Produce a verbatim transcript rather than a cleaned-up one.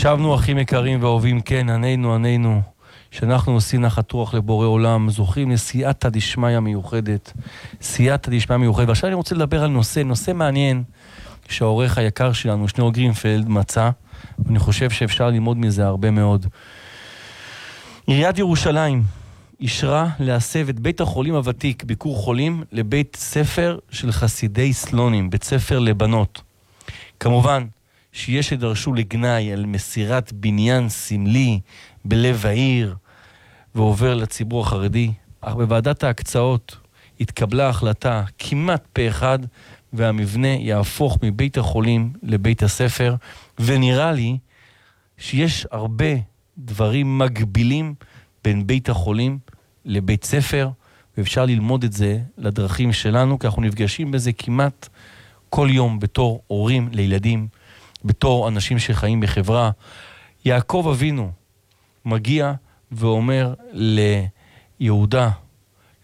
שבנו אחים יקרים ואהובים, כן, ענינו, ענינו, שאנחנו עושים נחת רוח לבורא עולם, זוכים לסייעתא דשמיא מיוחדת, סייעתא דשמיא מיוחדת. ועכשיו אני רוצה לדבר על נושא, נושא מעניין, שהעורך היקר שלנו, שניאור גרינפלד, מצא, ואני חושב שאפשר ללמוד מזה הרבה מאוד. עיריית ירושלים אישרה להסב את בית החולים הוותיק ביקור חולים לבית ספר של חסידי סלונים, בית ספר לבנות. כמובן שיש שדרשו לגנאי על מסירת בניין סמלי בלב העיר ועובר לציבור החרדי, אך בוועדת ההקצאות התקבלה החלטה כמעט פה אחד, והמבנה יהפוך מבית החולים לבית הספר, ונראה לי שיש הרבה דברים מגבילים בין בית החולים לבית ספר, ואפשר ללמוד את זה לדרכים שלנו, כי אנחנו נפגשים בזה כמעט כל יום בתור הורים לילדים, בתור אנשים שחיים בחברה. יעקב אבינו מגיע ואומר ליהודה,